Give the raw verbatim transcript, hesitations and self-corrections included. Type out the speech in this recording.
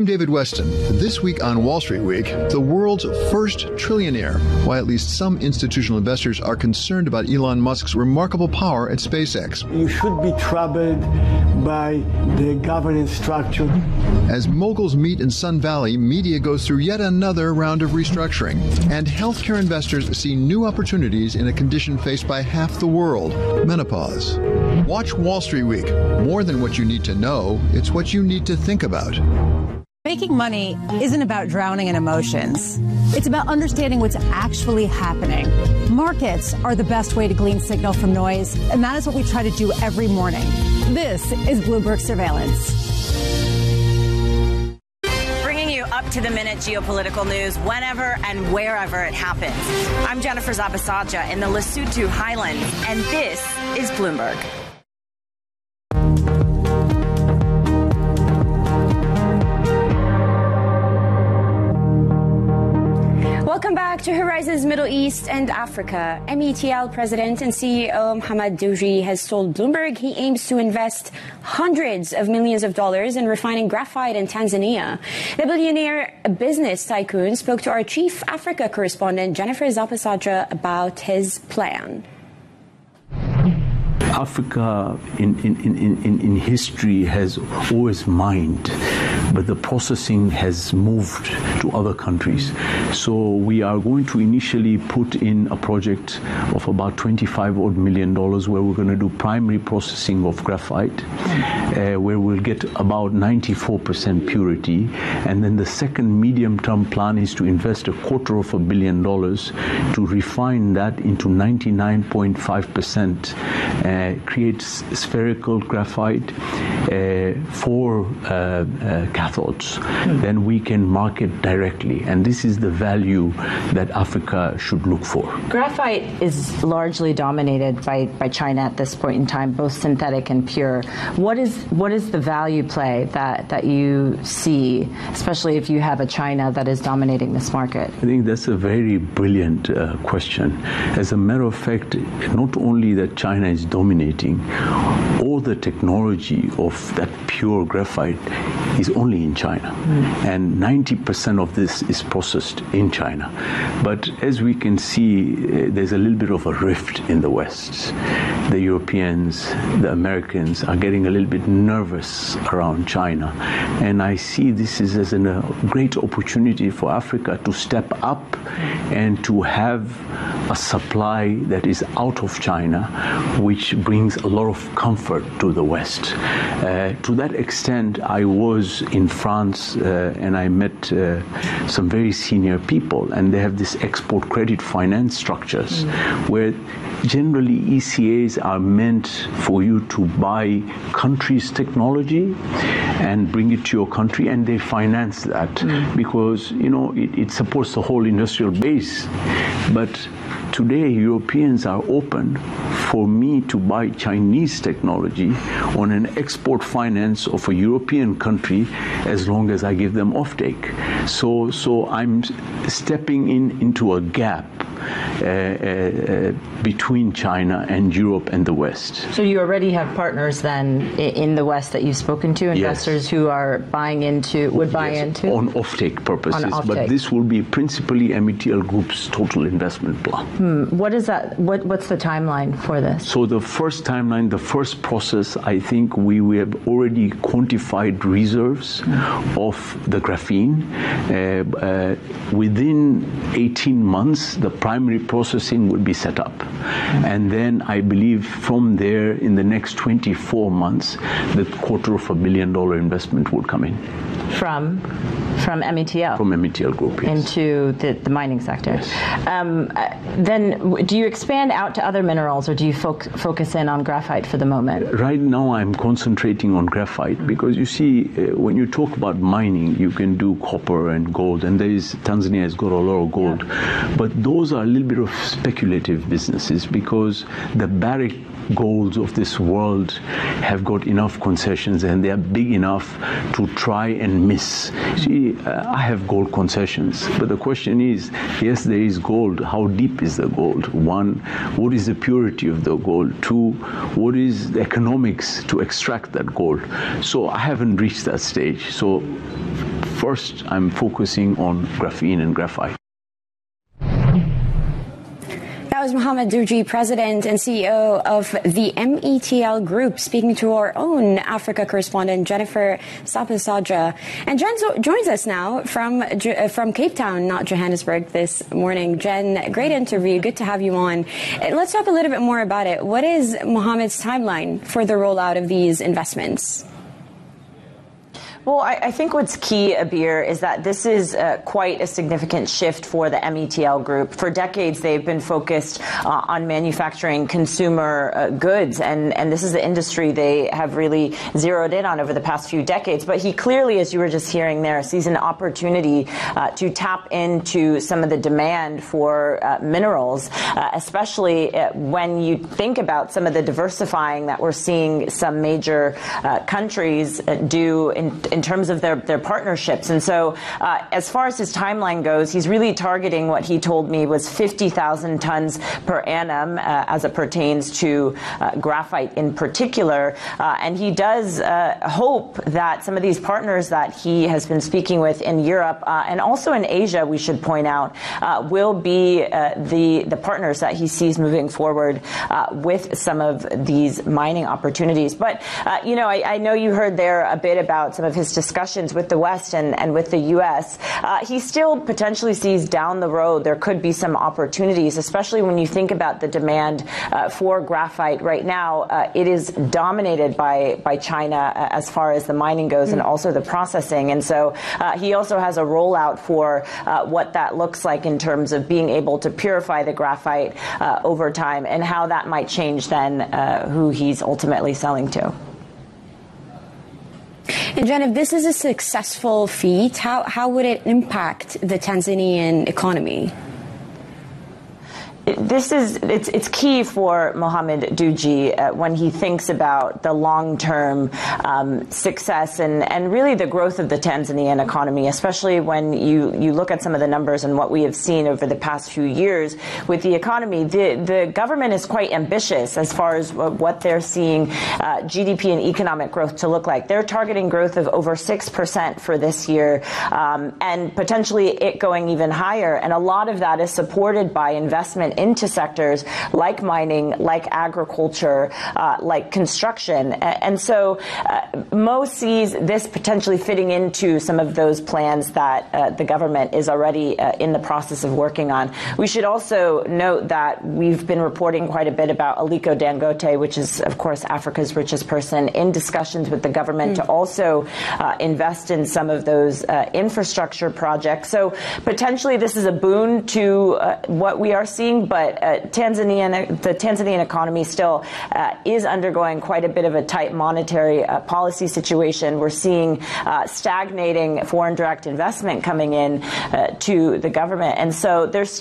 I'm David Weston. This week on Wall Street Week, the world's first trillionaire. Why at least some institutional investors are concerned about Elon Musk's remarkable power at SpaceX. You should be troubled by the governance structure. As moguls meet in Sun Valley, media goes through yet another round of restructuring. And healthcare investors see new opportunities in a condition faced by half the world, menopause. Watch Wall Street Week. More than what you need to know, it's what you need to think about. Making money isn't about drowning in emotions. It's about understanding what's actually happening. Markets are the best way to glean signal from noise, and that is what we try to do every morning. This is Bloomberg Surveillance. Bringing you up-to-the-minute geopolitical news whenever and wherever it happens. I'm Jennifer Zabasaja in the Lesotho Highlands, and this is Bloomberg. Welcome back to Horizons Middle East and Africa. M E T L President and C E O Mohamed Dewji has told Bloomberg he aims to invest hundreds of millions of dollars in refining graphite in Tanzania. The billionaire business tycoon spoke to our chief Africa correspondent Jennifer Zabasaja about his plan. Africa in, in, in, in, in history has always mined, but the processing has moved to other countries. So we are going to initially put in a project of about twenty-five odd million dollars where we're going to do primary processing of graphite, uh, where we'll get about ninety-four percent purity. And then the second medium-term plan is to invest a quarter of a billion dollars to refine that into ninety-nine point five percent. Uh, create spherical graphite uh, for uh, uh, cathodes. Mm. Then we can market directly, and this is the value that Africa should look for. Graphite is largely dominated by, by China at this point in time, both synthetic and pure. What is what is the value play that, that you see, especially if you have a China that is dominating this market? I think that's a very brilliant uh, question. As a matter of fact, not only that China is dominating, all the technology of that pure graphite is only in China. Mm. And ninety percent of this is processed in China. But as we can see, uh, there's a little bit of a rift in the West. The Europeans, the Americans are getting a little bit nervous around China. And I see this is as an, a great opportunity for Africa to step up and to have a supply that is out of China, which brings a lot of comfort to the West. Uh, to that extent, I was in France uh, and I met uh, some very senior people, and they have this export credit finance structures mm. where generally E C As are meant for you to buy countries' technology and bring it to your country, and they finance that mm. because, you know, it, it supports the whole industrial base. But today, Europeans are open for me to buy Chinese technology on an export finance of a European country as long as I give them offtake. So, so I'm stepping in into a gap Uh, uh, between China and Europe and the West. So you already have partners then in the West that you've spoken to, investors yes. who are buying into, would buy yes, into? On offtake purposes, on off-take. But this will be principally M E T L Group's total investment plan. Hmm. What is that? What, what's the timeline for this? So the first timeline, the first process, I think we, we have already quantified reserves mm. of the graphene. Uh, uh, within eighteen months, the primary processing will be set up. Mm. And then I believe from there, in the next twenty-four months, the quarter of a billion dollar investment will come in. From? From M E T L? From M E T L Group, yes. Into the, the mining sector. Yes. Um, then do you expand out to other minerals, or do you fo- focus in on graphite for the moment? Right now I'm concentrating on graphite because, you see, uh, when you talk about mining, you can do copper and gold, and there is, Tanzania has got a lot of gold. Yeah. But those are a little bit of speculative businesses because the Barrick golds of this world have got enough concessions and they are big enough to try and miss. See, uh, I have gold concessions, but the question is, yes, there is gold. How deep is the gold? One, what is the purity of the gold? Two, what is the economics to extract that gold? So I haven't reached that stage. So first, I'm focusing on graphene and graphite. That was Mohamed Douji, President and C E O of the M E T L Group, speaking to our own Africa correspondent, Jennifer Sapasadra. And Jen joins us now from from Cape Town, not Johannesburg, this morning. Jen, great interview. Good to have you on. Let's talk a little bit more about it. What is Mohamed's timeline for the rollout of these investments? Well, I, I think what's key, Abir, is that this is uh, quite a significant shift for the M E T L Group. For decades, they've been focused uh, on manufacturing consumer uh, goods, and, and this is the industry they have really zeroed in on over the past few decades. But he clearly, as you were just hearing there, sees an opportunity uh, to tap into some of the demand for uh, minerals, uh, especially uh, when you think about some of the diversifying that we're seeing some major uh, countries uh, do in in terms of their, their partnerships. And so uh, as far as his timeline goes, he's really targeting what he told me was fifty thousand tons per annum uh, as it pertains to uh, graphite in particular. Uh, and he does uh, hope that some of these partners that he has been speaking with in Europe uh, and also in Asia, we should point out, uh, will be uh, the, the partners that he sees moving forward uh, with some of these mining opportunities. But, uh, you know, I, I know you heard there a bit about some of his discussions with the West and, and with the U S. Uh, he still potentially sees down the road there could be some opportunities, especially when you think about the demand uh, for graphite right now. Uh, it is dominated by, by China uh, as far as the mining goes mm-hmm. and also the processing. And so uh, he also has a rollout for uh, what that looks like in terms of being able to purify the graphite uh, over time and how that might change then uh, who he's ultimately selling to. And Jen, if this is a successful feat, how, how would it impact the Tanzanian economy? This is it's it's key for Mohamed Douji uh, when he thinks about the long-term um, success and and really the growth of the Tanzanian economy, especially when you you look at some of the numbers and what we have seen over the past few years with the economy. The the government is quite ambitious as far as what they're seeing uh, G D P and economic growth to look like. They're targeting growth of over six percent for this year, um, and potentially it going even higher. And a lot of that is supported by investment into sectors like mining, like agriculture, uh, like construction. And so uh, Mo sees this potentially fitting into some of those plans that uh, the government is already uh, in the process of working on. We should also note that we've been reporting quite a bit about Aliko Dangote, which is, of course, Africa's richest person, in discussions with the government mm. to also uh, invest in some of those uh, infrastructure projects. So potentially this is a boon to uh, what we are seeing, but uh, Tanzanian, the Tanzanian economy still uh, is undergoing quite a bit of a tight monetary uh, policy situation. We're seeing uh, stagnating foreign direct investment coming in uh, to the government. And so there's